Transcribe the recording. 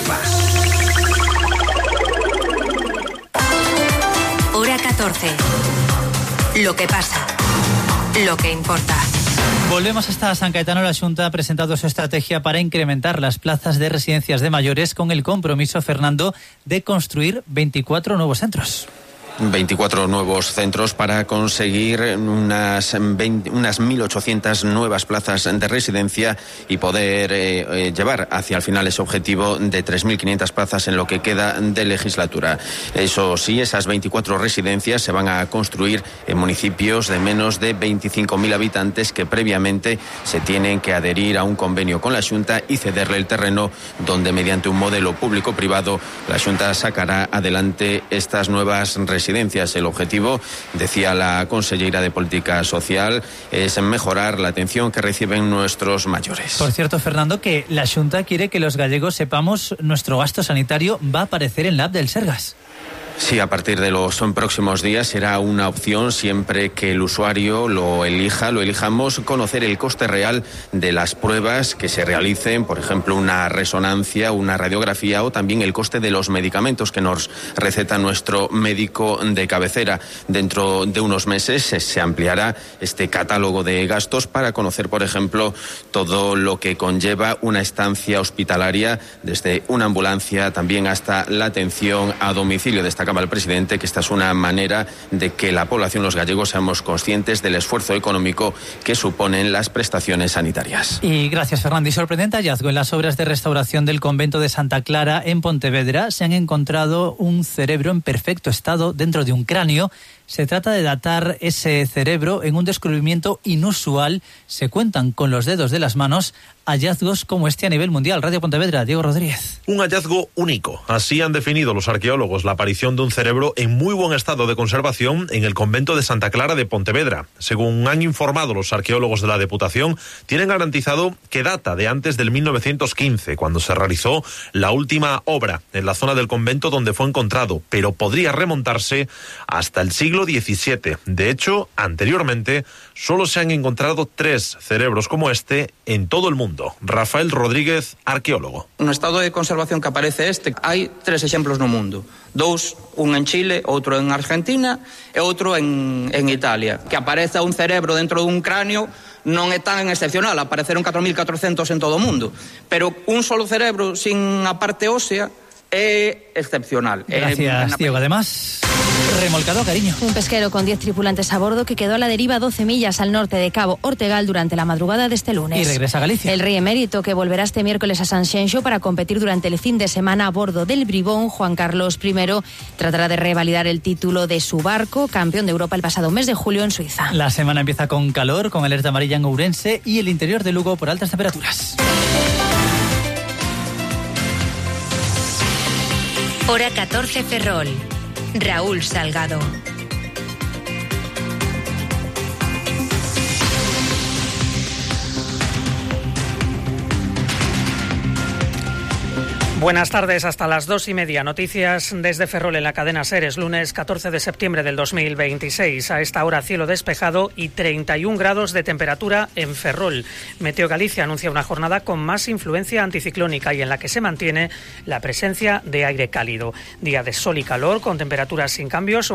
pasa? Hora 14. Lo que pasa. Lo que importa. Volvemos hasta San Caetano. La Xunta ha presentado su estrategia para incrementar las plazas de residencias de mayores con el compromiso, Fernando, de construir 24 nuevos centros. 24 nuevos centros para conseguir unas 1.800 nuevas plazas de residencia y poder llevar hacia el final ese objetivo de 3.500 plazas en lo que queda de legislatura. Eso sí, esas 24 residencias se van a construir en municipios de menos de 25.000 habitantes que previamente se tienen que adherir a un convenio con la Xunta y cederle el terreno donde, mediante un modelo público-privado, la Xunta sacará adelante estas nuevas residencias. El objetivo, decía la consellera de Política Social, es mejorar la atención que reciben nuestros mayores. Por cierto, Fernando, que la Xunta quiere que los gallegos sepamos nuestro gasto sanitario va a aparecer en la app del Sergas. Sí, a partir de los próximos días será una opción, siempre que el usuario lo elijamos, conocer el coste real de las pruebas que se realicen, por ejemplo, una resonancia, una radiografía, o también el coste de los medicamentos que nos receta nuestro médico de cabecera. Dentro de unos meses se ampliará este catálogo de gastos para conocer, por ejemplo, todo lo que conlleva una estancia hospitalaria, desde una ambulancia también hasta la atención a domicilio. Destacaba el presidente que esta es una manera de que la población, los gallegos, seamos conscientes del esfuerzo económico que suponen las prestaciones sanitarias. Y gracias, Fernando. Y sorprendente hallazgo: en las obras de restauración del convento de Santa Clara en Pontevedra se han encontrado un cerebro en perfecto estado dentro de un cráneo. Se trata de datar ese cerebro en un descubrimiento inusual. Se cuentan con los dedos de las manos hallazgos como este a nivel mundial. Radio Pontevedra, Diego Rodríguez. Un hallazgo único. Así han definido los arqueólogos la aparición de un cerebro en muy buen estado de conservación en el convento de Santa Clara de Pontevedra. Según han informado los arqueólogos de la Deputación, tienen garantizado que data de antes del 1915, cuando se realizó la última obra en la zona del convento donde fue encontrado, pero podría remontarse hasta el siglo XVII. De hecho, anteriormente solo se han encontrado 3 cerebros como este en todo el mundo. Rafael Rodríguez, arqueólogo. No estado de conservación que aparece hai 3 exemplos no mundo. 2, un en Chile, outro en Argentina e outro en Italia. Que apareza un cerebro dentro dun cráneo non é tan excepcional, apareceron 4.400 en todo o mundo, pero un solo cerebro sin a parte ósea é excepcional. Gracias, Diego. Además, remolcado a Cariño. Un pesquero con 10 tripulantes a bordo que quedó a la deriva 12 millas al norte de Cabo Ortegal durante la madrugada de este lunes. Y regresa a Galicia. El rey emérito, que volverá este miércoles a Sanxenxo para competir durante el fin de semana a bordo del Bribón, Juan Carlos I, tratará de revalidar el título de su barco, campeón de Europa el pasado mes de julio en Suiza. La semana empieza con calor, con alerta amarilla en Ourense y el interior de Lugo por altas temperaturas. Hora 14 Ferrol. Raúl Salgado. Buenas tardes, hasta las 2:30. Noticias desde Ferrol en la cadena SER. Es lunes 14 de septiembre del 2026. A esta hora cielo despejado y 31 grados de temperatura en Ferrol. Meteo Galicia anuncia una jornada con más influencia anticiclónica y en la que se mantiene la presencia de aire cálido. Día de sol y calor con temperaturas sin cambios.